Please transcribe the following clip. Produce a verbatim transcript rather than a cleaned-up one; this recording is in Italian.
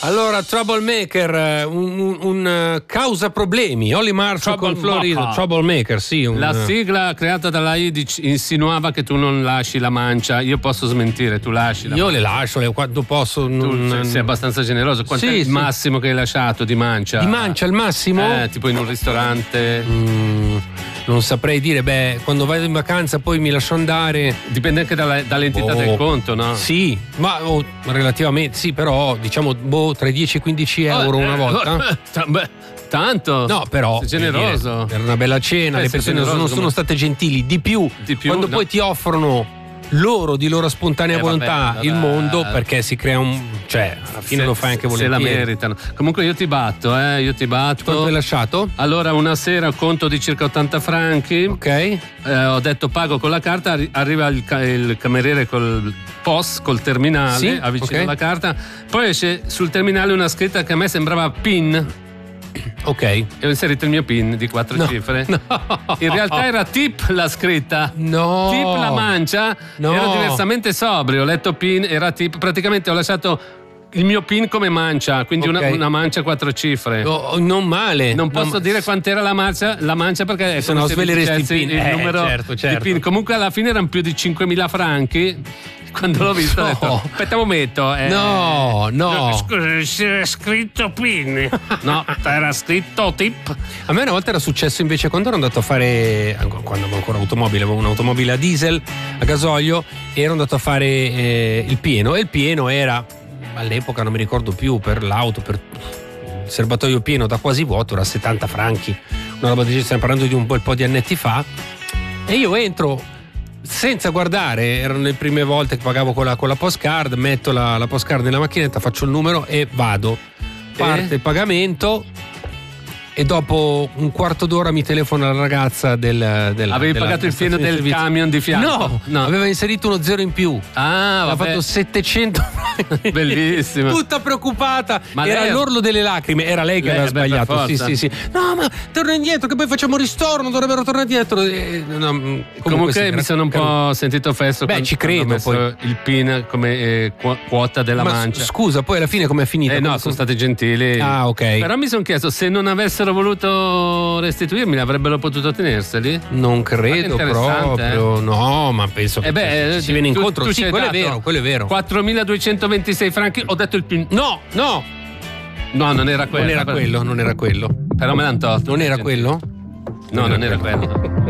Allora, Troublemaker, un, un, un causa problemi. Olly Marshall con Florido. Troublemaker, sì. Un... La sigla creata dalla I D insinuava che tu non lasci la mancia. Io posso smentire, tu lasci la Io mancia. le lascio, le, quando posso. Non... Tu sei, sei abbastanza generoso. Quanto sì, è il sì. massimo che hai lasciato di mancia? Di mancia, il massimo? Eh, tipo in un ristorante. Mm, non saprei dire, beh, quando vai in vacanza poi mi lascio andare. Dipende anche dalla, dall'entità oh, del conto, no? Sì, ma oh, relativamente, sì, però diciamo boh, tra i dieci e i quindici euro oh, una eh, volta. Beh, tanto? No, però sei generoso. Per una bella cena, eh, le persone generoso, non sono come... state gentili di più, di più quando no. poi ti offrono loro di loro spontanea eh, volontà vabbè, il vabbè. mondo, perché si crea un, cioè alla fine se, lo fai anche volentieri. Se la meritano. Comunque io ti batto, eh, io ti batto. Quanto hai lasciato? Allora una sera conto di circa ottanta franchi. Ok. Eh, ho detto pago con la carta, arri- arriva il, ca- il cameriere col P O S, col terminale, sì? avvicina okay. la carta, poi esce sul terminale una scritta che a me sembrava PIN. Ok. E ho inserito il mio PIN di quattro no, cifre. No. In realtà era tip la scritta. No. Tip la mancia. No. Ero diversamente sobrio. Ho letto PIN, era tip. Praticamente ho lasciato il mio PIN come mancia, quindi okay. una, una mancia quattro cifre. Oh, non male. Non posso non... dire quant'era la mancia, la mancia perché se no sveleresti il PIN. Il eh, numero certo, certo. di PIN. Comunque alla fine erano più di cinquemila franchi. Quando l'ho visto no. ho detto aspetta un momento eh, no no scusa c'era scritto PIN no era scritto tip. A me una volta era successo invece quando ero andato a fare, quando avevo ancora automobile, avevo un'automobile a diesel, a gasolio, e ero andato a fare eh, il pieno, e il pieno era all'epoca non mi ricordo più, per l'auto, per il serbatoio pieno da quasi vuoto era settanta franchi, una roba di, stiamo parlando di un bel po' di annetti fa, e io entro senza guardare, erano le prime volte che pagavo con la, con la postcard, metto la, la postcard nella macchinetta, faccio il numero e vado, parte eh? il pagamento, e dopo un quarto d'ora mi telefona la ragazza del, del avevi della, pagato il pieno del servizio. Camion di fianco? No, no, aveva inserito uno zero in più. Ah, aveva vabbè. fatto settecento. Bellissima. Tutta preoccupata, ma era lei... all'orlo delle lacrime, era lei che lei, aveva sbagliato. Sì, sì, sì. No, ma torna indietro che poi facciamo ristorno, dovrebbero tornare indietro. Eh, no, comunque, comunque sì, mi sono un po' sentito offesso. Beh, ci credo, poi il PIN come eh, quota della ma mancia. Scusa, poi alla fine com'è finita? Eh come no, sono stati gentili. Ah, ok. Però mi sono chiesto se non avessero voluto restituirmi, avrebbero potuto tenerseli? Non credo proprio, eh? no, ma penso che eh beh, si viene incontro. Tu, tu sì, quello è vero, quello è vero. quattromiladuecentoventisei franchi, ho detto il PIN. No, no. No, non era quello. Non era quello, non era quello. Però me l'hanno tolto. Non era quello? No, non era quello.